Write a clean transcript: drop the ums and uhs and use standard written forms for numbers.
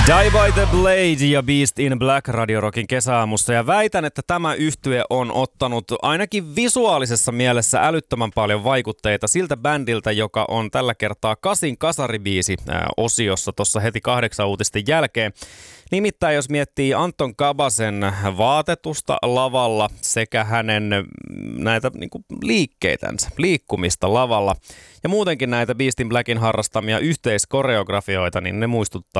Die by the Blade ja Beast in Black Radio Rockin kesäaamussa, ja väitän, että tämä yhtye on ottanut ainakin visuaalisessa mielessä älyttömän paljon vaikutteita siltä bändiltä, joka on tällä kertaa Kasin kasaribiisi osiossa tuossa heti 8 uutisten jälkeen. Nimittäin jos miettii Anton Kabasen vaatetusta lavalla sekä hänen näitä liikkeitänsä, liikkumista lavalla ja muutenkin näitä Beast in Blackin harrastamia yhteiskoreografioita, niin ne muistuttaa